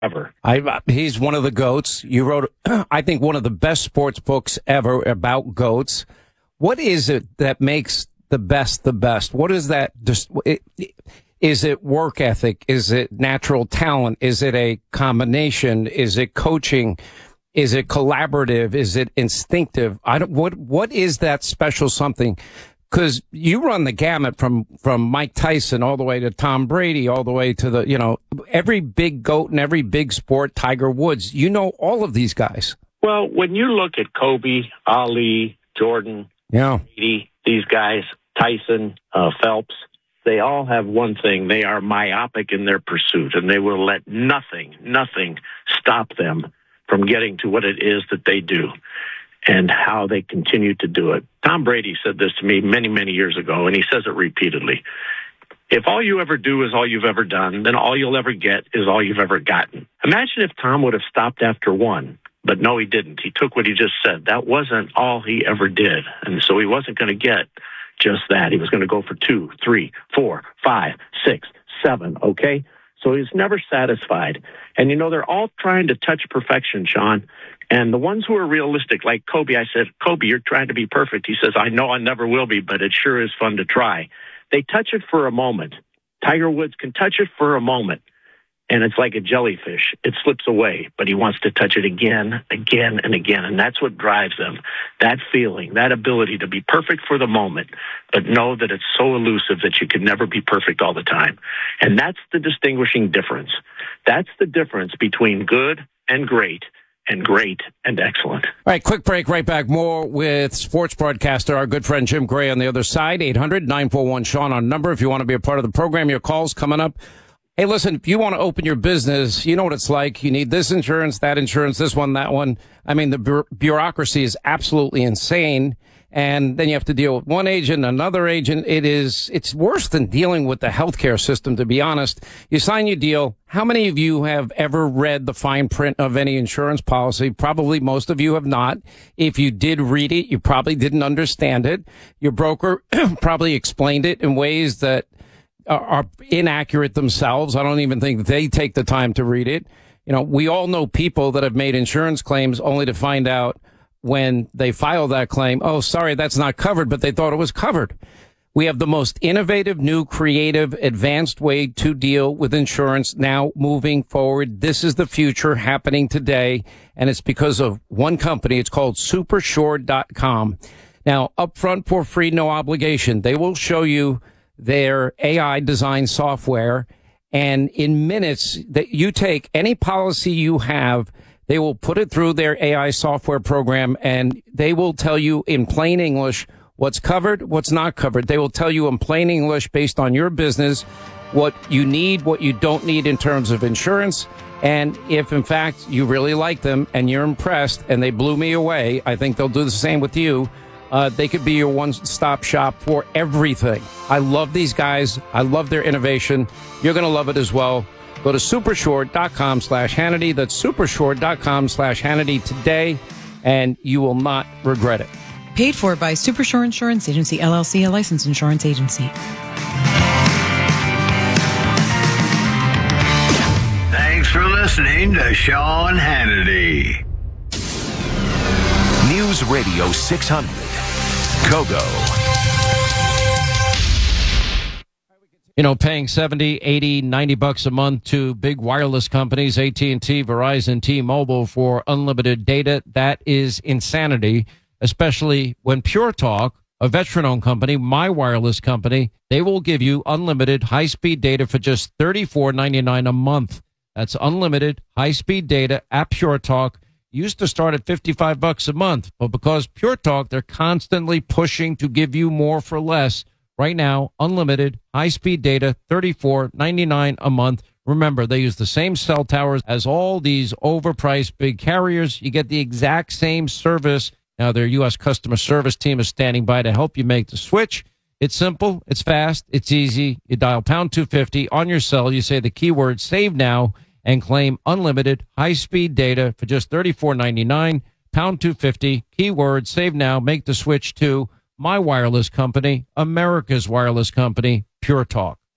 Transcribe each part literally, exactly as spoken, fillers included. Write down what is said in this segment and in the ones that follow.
ever. I, he's one of the GOATs. You wrote, I think, one of the best sports books ever about GOATs. What is it that makes the best the best? What is that? Just, it, is it work ethic? Is it natural talent? Is it a combination? Is it coaching? Is it collaborative? Is it instinctive? I don't, what, what is that special something? Because you run the gamut from, from Mike Tyson all the way to Tom Brady, all the way to the, you know, every big GOAT and every big sport, Tiger Woods. You know all of these guys. Well, when you look at Kobe, Ali, Jordan, yeah, Brady, these guys, Tyson, uh, Phelps, they all have one thing. They are myopic in their pursuit, and they will let nothing, nothing stop them from getting to what it is that they do and how they continue to do it. Tom Brady said this to me many, many years ago, and he says it repeatedly. If all you ever do is all you've ever done, then all you'll ever get is all you've ever gotten. Imagine if Tom would have stopped after one, but no, he didn't. He took what he just said. That wasn't all he ever did, and so he wasn't going to get just that. He was going to go for two, three, four, five, six, seven, okay? So he's never satisfied. And, you know, they're all trying to touch perfection, Sean. And the ones who are realistic, like Kobe, I said, Kobe, you're trying to be perfect. He says, I know I never will be, but it sure is fun to try. They touch it for a moment. Tiger Woods can touch it for a moment, and it's like a jellyfish. It slips away, but he wants to touch it again, again, and again. And that's what drives them, that feeling, that ability to be perfect for the moment, but know that it's so elusive that you can never be perfect all the time. And that's the distinguishing difference. That's the difference between good and great, and great and excellent. All right, quick break, right back. More with sports broadcaster, our good friend Jim Gray on the other side. eight hundred nine four one Sean, our number. If you want to be a part of the program, your call's coming up. Hey, listen, if you want to open your business, you know what it's like. You need this insurance, that insurance, this one, that one. I mean, the bu- bureaucracy is absolutely insane. And then you have to deal with one agent, another agent. It is, it's worse than dealing with the healthcare system, to be honest. You sign your deal. How many of you have ever read the fine print of any insurance policy? Probably most of you have not. If you did read it, you probably didn't understand it. Your broker probably explained it in ways that are inaccurate themselves. I don't even think they take the time to read it. You know, we all know people that have made insurance claims only to find out when they file that claim, oh, sorry, that's not covered, but they thought it was covered. We have the most innovative, new, creative, advanced way to deal with insurance now moving forward. This is the future happening today, and it's because of one company. It's called Supersure dot com. Now, upfront for free, no obligation. They will show you their A I design software, and in minutes that you take any policy you have, they will put it through their A I software program, and they will tell you in plain English what's covered, what's not covered. They will tell you in plain English, based on your business, what you need, what you don't need in terms of insurance. And if, in fact, you really like them and you're impressed, and they blew me away, I think they'll do the same with you. Uh, they could be your one-stop shop for everything. I love these guys. I love their innovation. You're going to love it as well. Go to Supersure dot com slash Hannity. That's Supersure dot com slash Hannity today, and you will not regret it. Paid for by Supersure Insurance Agency, L L C, a licensed insurance agency. Thanks for listening to Sean Hannity. News Radio six hundred. Kogo. You know, paying seventy, eighty, ninety bucks a month to big wireless companies, A T and T, Verizon, T-Mobile for unlimited data, that is insanity, especially when Pure Talk, a veteran-owned company, my wireless company, they will give you unlimited high-speed data for just thirty-four ninety-nine a month. That's unlimited high-speed data at Pure Talk. Used to start at fifty-five bucks a month, but because Pure Talk, they're constantly pushing to give you more for less. Right now, unlimited high-speed data, thirty-four ninety-nine a month. Remember, they use the same cell towers as all these overpriced big carriers. You get the exact same service. Now, their U S customer service team is standing by to help you make the switch. It's simple, it's fast, it's easy. You dial pound two fifty on your cell. You say the keyword save now and claim unlimited high-speed data for just thirty-four ninety-nine. Pound two fifty, keyword save now. Make the switch to my wireless company, America's wireless company, Pure Talk.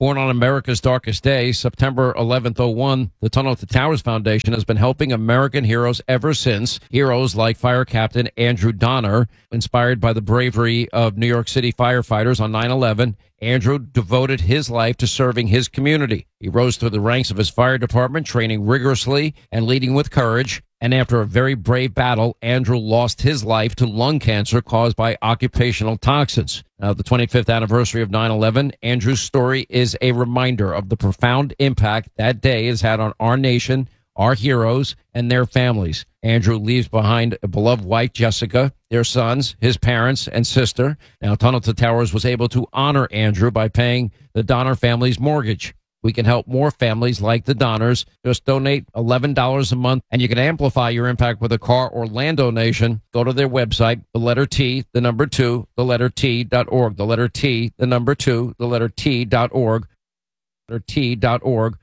Born on America's darkest day, September eleventh, oh one, the Tunnel to Towers Foundation has been helping American heroes ever since. Heroes like Fire Captain Andrew Donner, inspired by the bravery of New York City firefighters on nine eleven. Andrew devoted his life to serving his community. He rose through the ranks of his fire department, training rigorously and leading with courage. And after a very brave battle, Andrew lost his life to lung cancer caused by occupational toxins. Now, the twenty-fifth anniversary of nine eleven, Andrew's story is a reminder of the profound impact that day has had on our nation, our heroes, and their families. Andrew leaves behind a beloved wife, Jessica, their sons, his parents, and sister. Now, Tunnel to Towers was able to honor Andrew by paying the Donner family's mortgage. We can help more families like the Donners. Just donate eleven dollars a month, and you can amplify your impact with a car or land donation. Go to their website, the letter T, the number two, the letter T dot org. The letter T, the number two, the letter T dot org. Letter T dot org.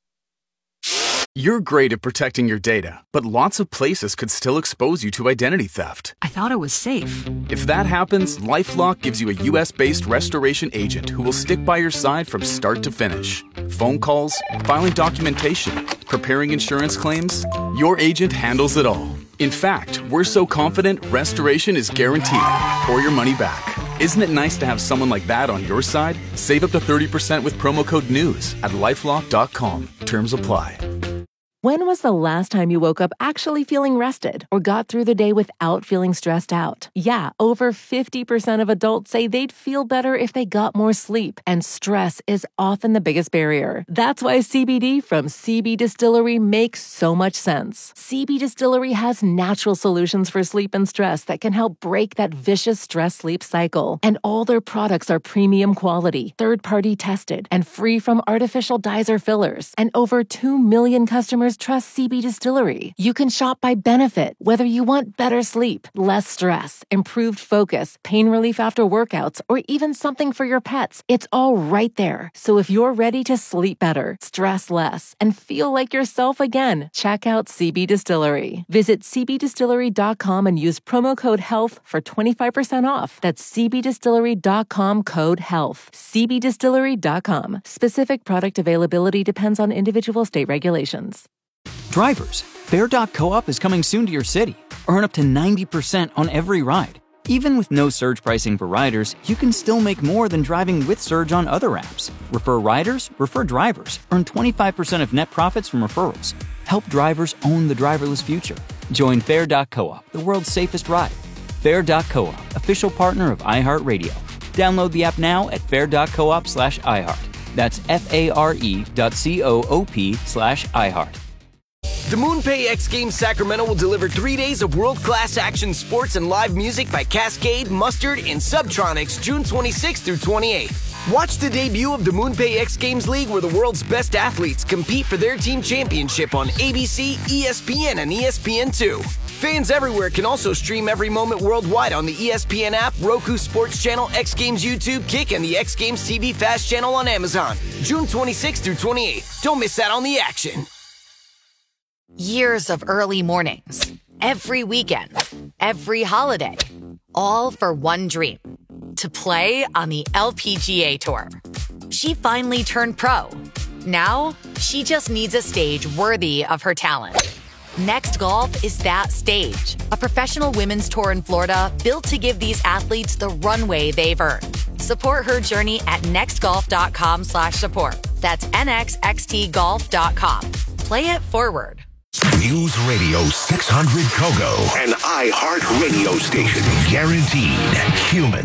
You're great at protecting your data, but lots of places could still expose you to identity theft. I thought it was safe. If that happens, LifeLock gives you a U S-based restoration agent who will stick by your side from start to finish. Phone calls, filing documentation, preparing insurance claims, your agent handles it all. In fact, we're so confident restoration is guaranteed or your money back. Isn't it nice to have someone like that on your side? Save up to thirty percent with promo code NEWS at lifelock dot com. Terms apply. When was the last time you woke up actually feeling rested or got through the day without feeling stressed out? Yeah, over fifty percent of adults say they'd feel better if they got more sleep, and stress is often the biggest barrier. That's why C B D from C B Distillery makes so much sense. C B Distillery has natural solutions for sleep and stress that can help break that vicious stress-sleep cycle. And all their products are premium quality, third-party tested, and free from artificial dyes or fillers. And over two million customers trust C B Distillery. You can shop by benefit, whether you want better sleep, less stress, improved focus, pain relief after workouts, or even something for your pets. It's all right there. So if you're ready to sleep better, stress less, and feel like yourself again, check out C B Distillery. Visit c b distillery dot com and use promo code HEALTH for twenty-five percent off. That's c b distillery dot com code HEALTH. c b distillery dot com. Specific product availability depends on individual state regulations. Drivers, Fair dot coop is coming soon to your city. Earn up to ninety percent on every ride. Even with no surge pricing for riders, you can still make more than driving with Surge on other apps. Refer riders, refer drivers. Earn twenty-five percent of net profits from referrals. Help drivers own the driverless future. Join Fair dot coop, the world's safest ride. Fair dot coop, official partner of iHeartRadio. Download the app now at fair dot coop slash iHeart. That's F-A-R-E dot C-O-O-P slash iHeart. The MoonPay X Games Sacramento will deliver three days of world-class action sports and live music by Cascade, Mustard, and Subtronics June twenty-sixth through twenty-eighth. Watch the debut of the MoonPay X Games League, where the world's best athletes compete for their team championship on A B C, E S P N, and E S P N two. Fans everywhere can also stream every moment worldwide on the E S P N app, Roku Sports Channel, X Games YouTube, Kick, and the X Games T V Fast Channel on Amazon. June twenty-sixth through twenty-eighth. Don't miss out on the action. Years of early mornings, every weekend, every holiday, all for one dream, to play on the L P G A Tour. She finally turned pro. Now, she just needs a stage worthy of her talent. Next Golf is that stage, a professional women's tour in Florida built to give these athletes the runway they've earned. Support her journey at nextgolf.com slash support. That's N X X T golf dot com. Play it forward. News Radio six hundred Kogo, an iHeart radio station. Guaranteed human.